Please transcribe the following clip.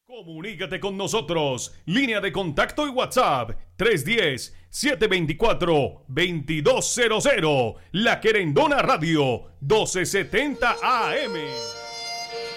Comunícate con nosotros. Línea de contacto y WhatsApp 310-724-2200. La Querendona Radio 1270 AM.